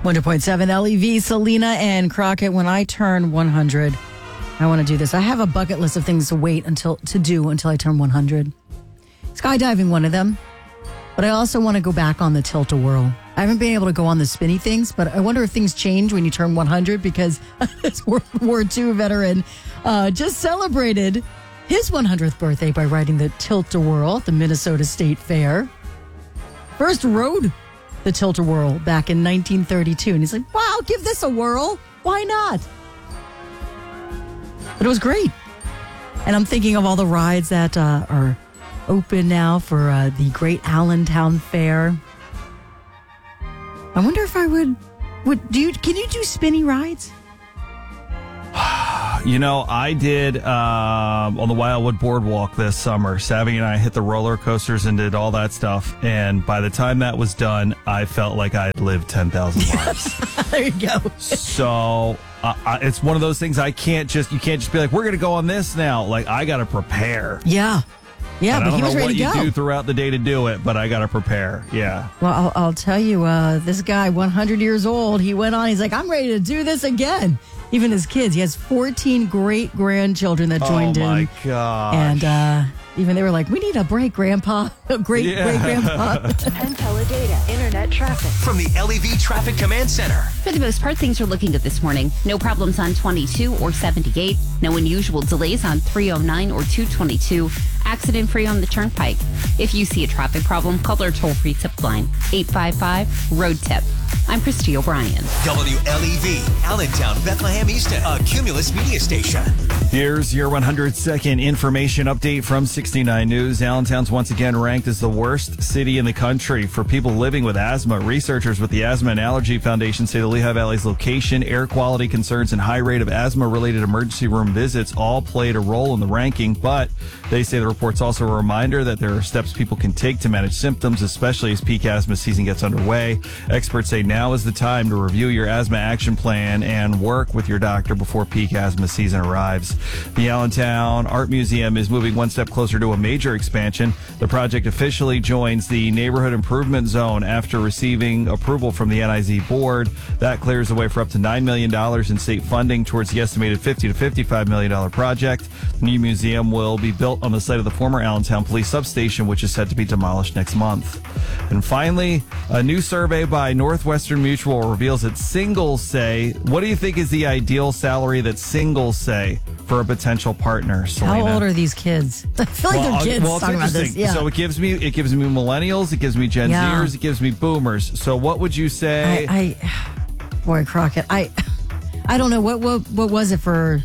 100.7 LEV, Selena and Crockett. When I turn 100, I want to do this. I have a bucket list of things to do until I turn 100. Skydiving, one of them. But I also want to go back on the tilt-a-whirl. I haven't been able to go on the spinny things, but I wonder if things change when you turn 100 because this World War II veteran just celebrated his 100th birthday by riding the tilt-a-whirl at the Minnesota State Fair. First rode the tilt-a-whirl back in 1932. And he's like, wow, give this a whirl. Why not? But it was great. And I'm thinking of all the rides that are open now for the Great Allentown Fair. I wonder if I would can you do spinny rides? You know, I did on the Wildwood Boardwalk this summer. Savvy and I hit the roller coasters and did all that stuff. And by the time that was done, I felt like I had lived 10,000 lives. There you go. So it's one of those things you can't just be like, we're going to go on this now. Like, I got to prepare. Yeah. Yeah, but he was ready to go. I don't know what you do throughout the day to do it, but I got to prepare. Yeah. Well, I'll tell you, this guy, 100 years old, he went on. He's like, I'm ready to do this again. Even his kids. He has 14 great-grandchildren that joined in. Oh, my gosh. And even they were like, we need a break, Grandpa. Great-grandpa. Pella Data Internet traffic. From the LEV Traffic Command Center. For the most part, things are looking good this morning. No problems on 22 or 78. No unusual delays on 309 or 222. Accident-free on the Turnpike. If you see a traffic problem, call our toll-free tip line, 855-ROAD-TIP. I'm Christy O'Brien. WLEV, Allentown, Bethlehem Easton, a Cumulus media station. Here's your 100-second information update from 69 News. Allentown's once again ranked as the worst city in the country for people living with asthma. Researchers with the Asthma and Allergy Foundation say the Lehigh Valley's location, air quality concerns, and high rate of asthma-related emergency room visits all played a role in the ranking, but they say the report's also a reminder that there are steps people can take to manage symptoms, especially as peak asthma season gets underway. Experts say now is the time to review your asthma action plan and work with your doctor before peak asthma season arrives. The Allentown Art Museum is moving one step closer to a major expansion. The project officially joins the Neighborhood Improvement Zone after receiving approval from the NIZ board. That clears the way for up to $9 million in state funding towards the estimated $50 to $55 million project. The new museum will be built on the site of the former Allentown Police Substation, which is set to be demolished next month. And finally, a new survey by Northwestern Mutual reveals that singles say, what do you think is the ideal salary that singles say for a potential partner, Selena? How old are these kids? I feel like they're kids talking about this. Yeah. So it gives me millennials, it gives me Gen Zers, it gives me boomers. So what would you say? Boy, Crockett, I don't know what was it for?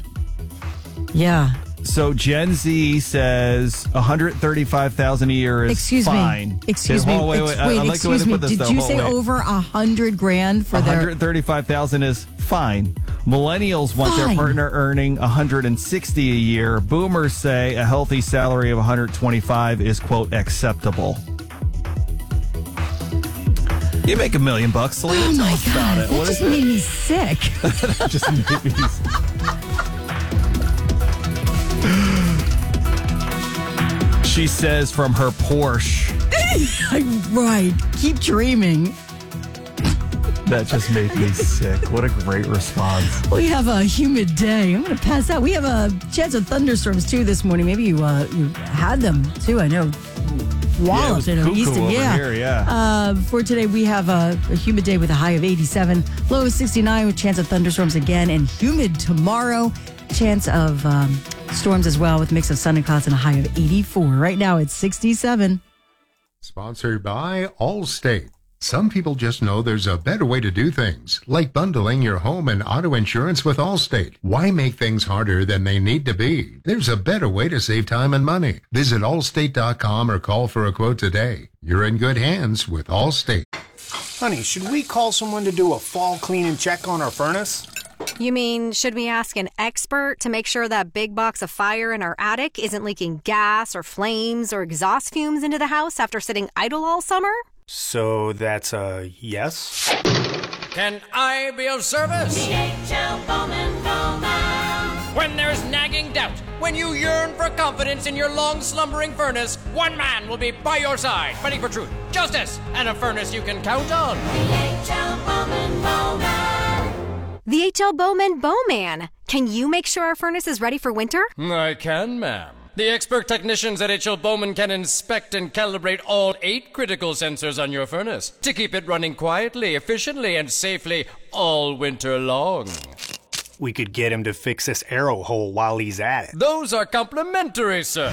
Yeah. So Gen Z says $135,000 a year is fine. Excuse me. Wait. Excuse me. Did you say over $100,000 for their $135,000 is fine. Millennials want their partner earning $160,000 a year. Boomers say a healthy salary of $125,000 is, quote, acceptable. You make $1 million, Selena. Oh my God, that just made me sick. That just made me sick. She says from her Porsche. Right. Keep dreaming. That just made me sick. What a great response. We have a humid day. I'm going to pass out. We have a chance of thunderstorms, too, this morning. Maybe you had them, too. I know. Walloped in Easton. Here, for today, we have a humid day with a high of 87. Low of 69 with chance of thunderstorms again. And humid tomorrow. Chance of storms as well with a mix of sun and clouds and a high of 84. Right now, it's 67. Sponsored by Allstate. Some people just know there's a better way to do things, like bundling your home and auto insurance with Allstate. Why make things harder than they need to be? There's a better way to save time and money. Visit allstate.com or call for a quote today. You're in good hands with Allstate. Honey, should we call someone to do a fall clean and check on our furnace? You mean, should we ask an expert to make sure that big box of fire in our attic isn't leaking gas or flames or exhaust fumes into the house after sitting idle all summer? So that's a yes? Can I be of service? DHL Bowman Bowman. When there's nagging doubt, when you yearn for confidence in your long-slumbering furnace, one man will be by your side, fighting for truth, justice, and a furnace you can count on. The H.L. Bowman Bowman. Can you make sure our furnace is ready for winter? I can, ma'am. The expert technicians at H.L. Bowman can inspect and calibrate all 8 critical sensors on your furnace to keep it running quietly, efficiently, and safely all winter long. We could get him to fix this arrow hole while he's at it. Those are complimentary, sir.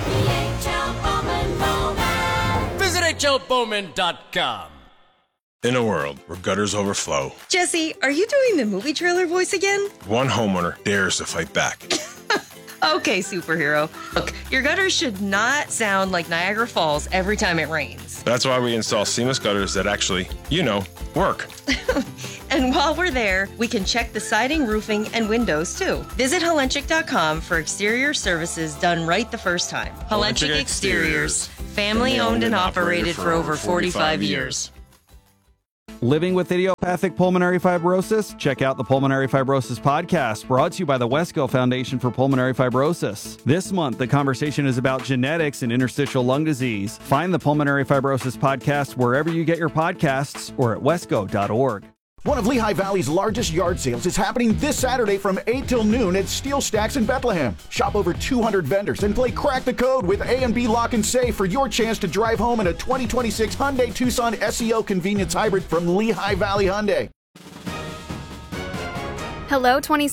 Visit hlbowman.com. In a world where gutters overflow, Jesse, are you doing the movie trailer voice again? one homeowner dares to fight back. Okay, superhero. Look, your gutters should not sound like Niagara Falls every time it rains. That's why we install seamless gutters that actually, work. And while we're there, we can check the siding, roofing, and windows too. Visit Helenchik.com for exterior services done right the first time. Helenchik Exteriors, family owned and operated for over 45 years. Living with idiopathic pulmonary fibrosis? Check out the Pulmonary Fibrosis Podcast, brought to you by the Wesco Foundation for Pulmonary Fibrosis. This month, the conversation is about genetics and interstitial lung disease. Find the Pulmonary Fibrosis Podcast wherever you get your podcasts or at wesco.org. One of Lehigh Valley's largest yard sales is happening this Saturday from 8 till noon at Steel Stacks in Bethlehem. Shop over 200 vendors and play Crack the Code with A&B Lock and Save for your chance to drive home in a 2026 Hyundai Tucson SEO Convenience Hybrid from Lehigh Valley Hyundai. Hello, 20